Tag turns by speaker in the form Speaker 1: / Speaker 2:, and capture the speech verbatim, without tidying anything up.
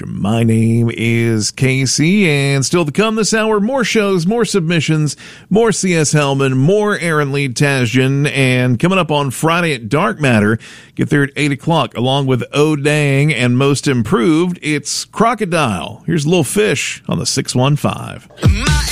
Speaker 1: My name is Casey, and still to come this hour, more shows, more submissions, more C S. Hellman, more Aaron Lee Tasjan, and coming up on Friday at Dark Matter, get there at eight o'clock, along with Oh Dang and Most Improved, it's Crocodile. Here's Lil Fish on the six one five.
Speaker 2: My